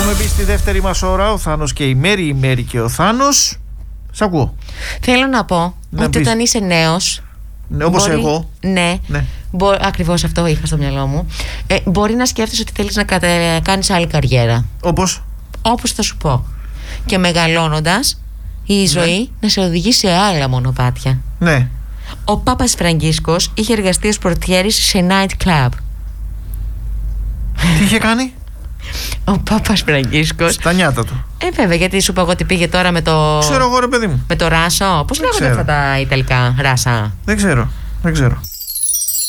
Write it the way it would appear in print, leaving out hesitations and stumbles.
Έχουμε μπει στη δεύτερη μας ώρα, ο Θάνος και η Μέρη και ο Θάνος. Σ' ακούω. Θέλω να πω ότι όταν είσαι νέος, ναι, όπως εγώ. Ναι. Ακριβώς αυτό είχα στο μυαλό μου. Μπορεί να σκέφτεσαι ότι θέλεις να κάνεις άλλη καριέρα. Όπως θα σου πω. Και μεγαλώνοντας, η ζωή να σε οδηγεί σε άλλα μονοπάτια. Ναι. Ο Πάπας Φραγκίσκος είχε εργαστεί ως πορτιέρης σε night club. Τι είχε κάνει? Ο Πάπας Φραγκίσκος. Στα νιάτα του. Βέβαια, γιατί σου είπα εγώ ότι πήγε τώρα με το. Ξέρω εγώ, ρε παιδί μου. Με το Ράσο. Πώς λέγονται αυτά τα Ιταλικά, Ράσα? Δεν ξέρω.